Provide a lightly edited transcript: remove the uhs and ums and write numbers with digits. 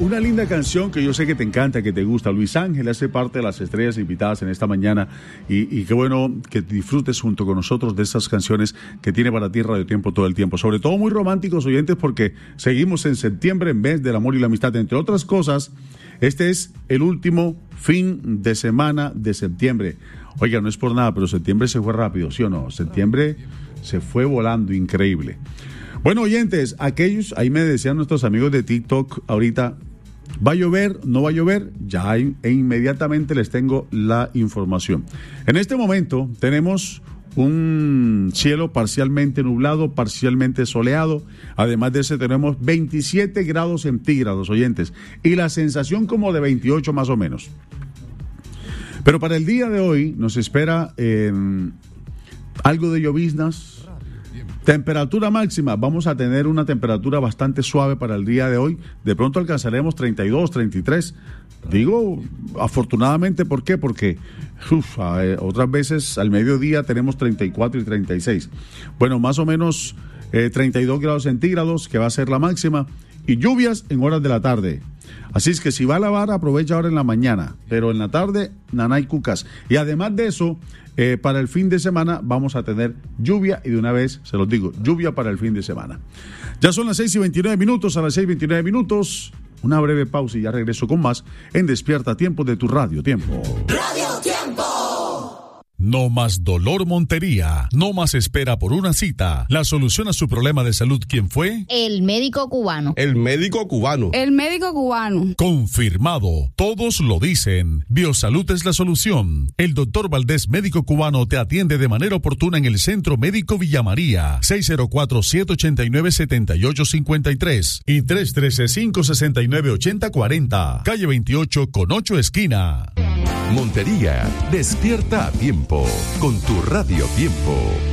una linda canción que yo sé que te encanta, que te gusta. Luis Ángel hace parte de las estrellas invitadas en esta mañana y qué bueno que disfrutes junto con nosotros de esas canciones que tiene para ti Radio Tiempo todo el tiempo. Sobre todo muy románticos, oyentes, porque seguimos en septiembre en mes del amor y la amistad. Entre otras cosas, este es el último fin de semana de septiembre. Oiga, no es por nada, pero septiembre se fue rápido, ¿sí o no? Septiembre se fue volando, increíble. Bueno, oyentes, aquellos, ahí me decían nuestros amigos de TikTok ahorita, ¿va a llover? ¿No va a llover? Ya inmediatamente les tengo la información. En este momento tenemos un cielo parcialmente nublado, parcialmente soleado. Además de eso tenemos 27 grados centígrados, oyentes, y la sensación como de 28 más o menos. Pero para el día de hoy nos espera algo de lloviznas. Temperatura máxima, vamos a tener una temperatura bastante suave para el día de hoy. De pronto alcanzaremos 32, 33. Digo, afortunadamente, ¿por qué? Porque otras veces al mediodía tenemos 34 y 36. Bueno, más o menos 32 grados centígrados, que va a ser la máxima. Y lluvias en horas de la tarde. Así es que si va a lavar, aprovecha ahora en la mañana. Pero en la tarde, nanay cucas. Y además de eso, para el fin de semana vamos a tener lluvia. Y de una vez, se los digo, lluvia para el fin de semana. Ya son las 6:29 minutos. A las 6:29 minutos, una breve pausa y ya regreso con más en Despierta Tiempo de tu Radio Tiempo. Radio Tiempo. No más dolor Montería, no más espera por una cita. La solución a su problema de salud, ¿quién fue? El médico cubano. El médico cubano. El médico cubano. Confirmado, todos lo dicen. Biosalud es la solución. El doctor Valdés, médico cubano, te atiende de manera oportuna en el Centro Médico Villa María, 604-789-7853 y 313-569-8040, calle 28 con 8 esquina. Montería, despierta a tiempo con tu Radio Tiempo.